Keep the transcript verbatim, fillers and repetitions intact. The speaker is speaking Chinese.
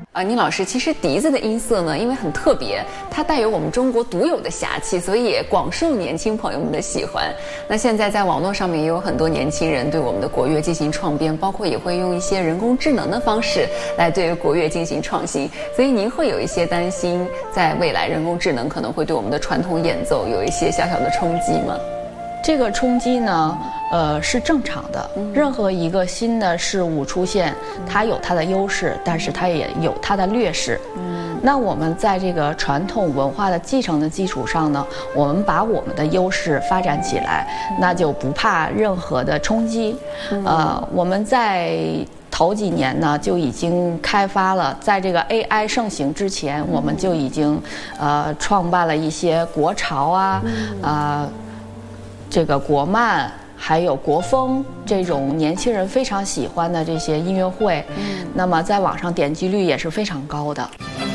啊，宁老师，其实笛子的音色呢，因为很特别，它带有我们中国独有的侠气，所以也广受年轻朋友们的喜欢。那现在在网络上面也有很多年轻人对我们的国乐进行创编，包括也会用一些人工智能的方式来对国乐进行创新。所以您会有一些担心，在未来人工智能可能会对我们的传统演奏有一些小小的冲击吗？ 这个冲击呢，呃，是正常的。任何一个新的事物出现，它有它的优势，但是它也有它的劣势。嗯，那我们在这个传统文化的继承的基础上呢，我们把我们的优势发展起来，那就不怕任何的冲击。呃，我们在头几年呢就已经开发了，在这个 A I 盛行之前，我们就已经呃创办了一些国潮啊，呃。这个国漫还有国风这种年轻人非常喜欢的这些音乐会，嗯、那么在网上点击率也是非常高的。